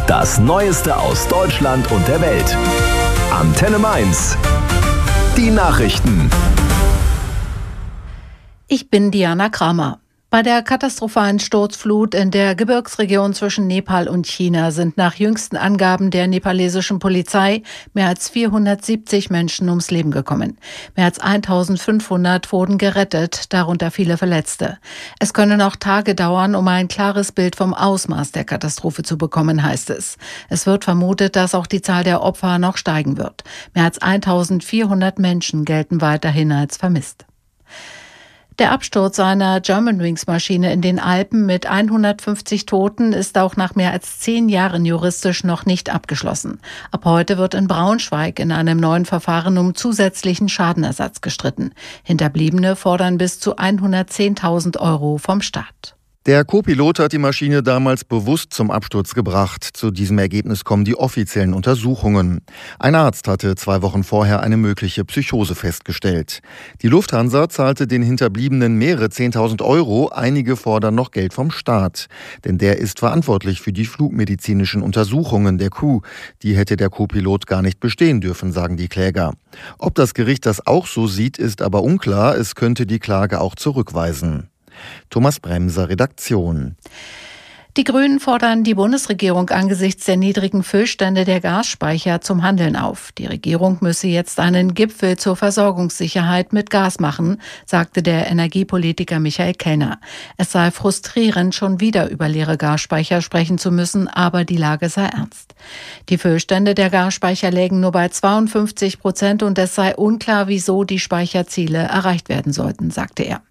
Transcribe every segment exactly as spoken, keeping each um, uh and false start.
Das Neueste aus Deutschland und der Welt. Antenne Mainz. Die Nachrichten. Ich bin Diana Kramer. Bei der katastrophalen Sturzflut in der Gebirgsregion zwischen Nepal und China sind nach jüngsten Angaben der nepalesischen Polizei mehr als vierhundertsiebzig Menschen ums Leben gekommen. Mehr als eintausendfünfhundert wurden gerettet, darunter viele Verletzte. Es könne noch Tage dauern, um ein klares Bild vom Ausmaß der Katastrophe zu bekommen, heißt es. Es wird vermutet, dass auch die Zahl der Opfer noch steigen wird. Mehr als eintausendvierhundert Menschen gelten weiterhin als vermisst. Der Absturz einer Germanwings-Maschine in den Alpen mit hundertfünfzig Toten ist auch nach mehr als zehn Jahren juristisch noch nicht abgeschlossen. Ab heute wird in Braunschweig in einem neuen Verfahren um zusätzlichen Schadenersatz gestritten. Hinterbliebene fordern bis zu hundertzehntausend Euro vom Staat. Der Co-Pilot hat die Maschine damals bewusst zum Absturz gebracht. Zu diesem Ergebnis kommen die offiziellen Untersuchungen. Ein Arzt hatte zwei Wochen vorher eine mögliche Psychose festgestellt. Die Lufthansa zahlte den Hinterbliebenen mehrere Zehntausend Euro. Einige fordern noch Geld vom Staat. Denn der ist verantwortlich für die flugmedizinischen Untersuchungen der Crew. Die hätte der Co-Pilot gar nicht bestehen dürfen, sagen die Kläger. Ob das Gericht das auch so sieht, ist aber unklar. Es könnte die Klage auch zurückweisen. Thomas Bremser, Redaktion. Die Grünen fordern die Bundesregierung angesichts der niedrigen Füllstände der Gasspeicher zum Handeln auf. Die Regierung müsse jetzt einen Gipfel zur Versorgungssicherheit mit Gas machen, sagte der Energiepolitiker Michael Kellner. Es sei frustrierend, schon wieder über leere Gasspeicher sprechen zu müssen, aber die Lage sei ernst. Die Füllstände der Gasspeicher lägen nur bei zweiundfünfzig Prozent und es sei unklar, wieso die Speicherziele erreicht werden sollten, sagte er.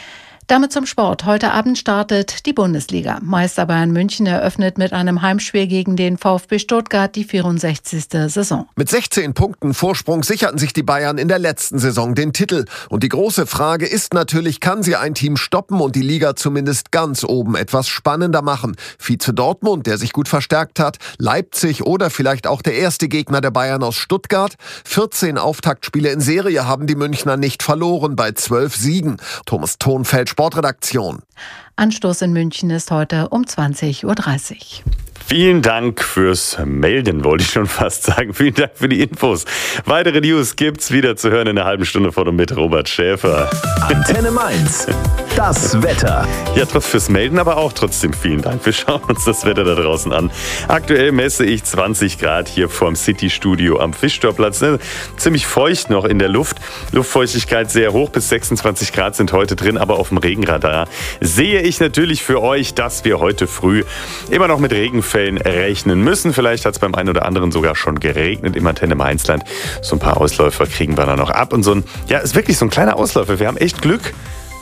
Damit zum Sport. Heute Abend startet die Bundesliga. Meister Bayern München eröffnet mit einem Heimspiel gegen den VfB Stuttgart die vierundsechzigste Saison. Mit sechzehn Punkten Vorsprung sicherten sich die Bayern in der letzten Saison den Titel. Und die große Frage ist natürlich, kann sie ein Team stoppen und die Liga zumindest ganz oben etwas spannender machen? Vize Dortmund, der sich gut verstärkt hat, Leipzig oder vielleicht auch der erste Gegner der Bayern aus Stuttgart. vierzehn Auftaktspiele in Serie haben die Münchner nicht verloren bei zwölf Siegen. Thomas Thonfeld, Sportredaktion. Anstoß in München ist heute um zwanzig Uhr dreißig. Vielen Dank fürs Melden, wollte ich schon fast sagen. Vielen Dank für die Infos. Weitere News gibt's wieder zu hören in einer halben Stunde von und mit Robert Schäfer. Antenne Mainz. Das Wetter. Ja, trotz fürs Melden, aber auch trotzdem vielen Dank. Wir schauen uns das Wetter da draußen an. Aktuell messe ich zwanzig Grad hier vorm City-Studio am Fischtorplatz. Ziemlich feucht noch in der Luft. Luftfeuchtigkeit sehr hoch, bis sechsundzwanzig Grad sind heute drin, aber auf dem Regenradar sehe ich natürlich für euch, dass wir heute früh immer noch mit Regenfällen rechnen müssen. Vielleicht hat es beim einen oder anderen sogar schon geregnet im Antenne Mainzland. So ein paar Ausläufer kriegen wir da noch ab. Und so ein, ja, ist wirklich so ein kleiner Ausläufer. Wir haben echt Glück,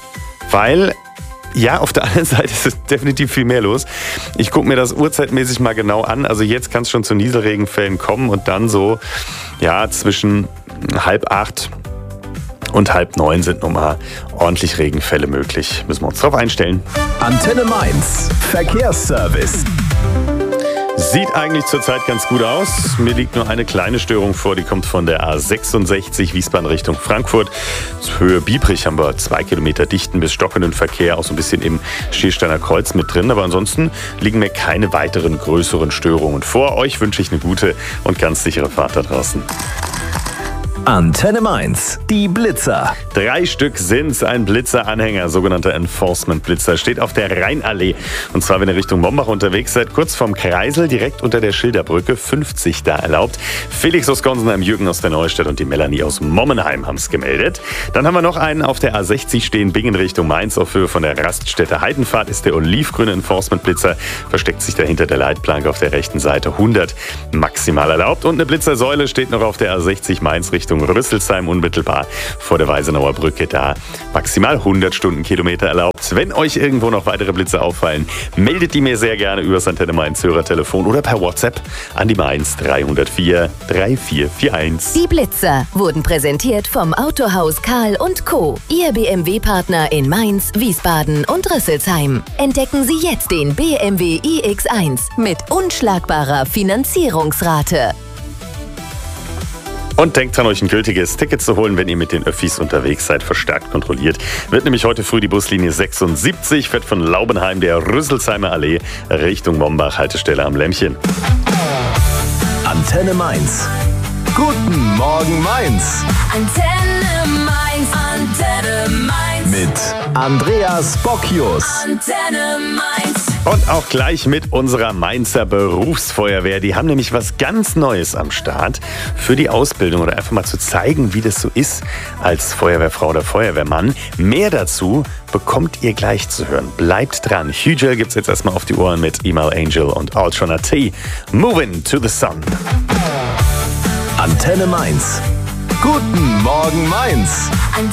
weil, ja, auf der anderen Seite ist es definitiv viel mehr los. Ich gucke mir das uhrzeitmäßig mal genau an. Also jetzt kann es schon zu Nieselregenfällen kommen und dann so, ja, zwischen halb acht und halb neun sind nochmal ordentlich Regenfälle möglich. Müssen wir uns drauf einstellen. Antenne Mainz. Verkehrsservice. Sieht eigentlich zurzeit ganz gut aus. Mir liegt nur eine kleine Störung vor, die kommt von der A sechsundsechzig Wiesbaden Richtung Frankfurt. Höhe Biebrich haben wir zwei Kilometer dichten bis stockenden Verkehr, auch so ein bisschen im Schiersteiner Kreuz mit drin. Aber ansonsten liegen mir keine weiteren größeren Störungen vor. Euch wünsche ich eine gute und ganz sichere Fahrt da draußen. Antenne Mainz, die Blitzer. Drei Stück sind's. Ein Blitzeranhänger, sogenannter Enforcement-Blitzer, steht auf der Rheinallee. Und zwar, wenn ihr Richtung Mombach unterwegs seid, kurz vorm Kreisel, direkt unter der Schilderbrücke, fünfzig da erlaubt. Felix aus Gonsenheim, Jürgen aus der Neustadt und die Melanie aus Mommenheim haben's gemeldet. Dann haben wir noch einen auf der A sechzig stehen, Bingen Richtung Mainz. Auf Höhe von der Raststätte Heidenfahrt ist der olivgrüne Enforcement-Blitzer. Versteckt sich dahinter der Leitplanke auf der rechten Seite. hundert maximal erlaubt. Und eine Blitzersäule steht noch auf der A sechzig Mainz Richtung Rüsselsheim, unmittelbar vor der Weisenauer Brücke. Da maximal hundert Stundenkilometer erlaubt. Wenn euch irgendwo noch weitere Blitze auffallen, meldet die mir sehr gerne über das Antenne Mainz Hörertelefon oder per WhatsApp an die Mainz drei null vier, drei vier vier eins. Die Blitzer wurden präsentiert vom Autohaus Karl und Co., Ihr B M W-Partner in Mainz, Wiesbaden und Rüsselsheim. Entdecken Sie jetzt den B M W i X eins mit unschlagbarer Finanzierungsrate. Und denkt dran, euch ein gültiges Ticket zu holen, wenn ihr mit den Öffis unterwegs seid, verstärkt kontrolliert. Wird nämlich heute früh die Buslinie sechsundsiebzig, fährt von Laubenheim der Rüsselsheimer Allee Richtung Mombach, Haltestelle am Lämmchen. Antenne Mainz. Guten Morgen Mainz. Antenne Mainz, Antenne Mainz. Mit Andreas Bocchius. Antenne Mainz. Und auch gleich mit unserer Mainzer Berufsfeuerwehr. Die haben nämlich was ganz Neues am Start für die Ausbildung oder einfach mal zu zeigen, wie das so ist als Feuerwehrfrau oder Feuerwehrmann. Mehr dazu bekommt ihr gleich zu hören. Bleibt dran. Hugel gibt's jetzt erstmal auf die Ohren mit Email Angel und Ultra T. Moving to the Sun. Antenne Mainz. Guten Morgen Mainz.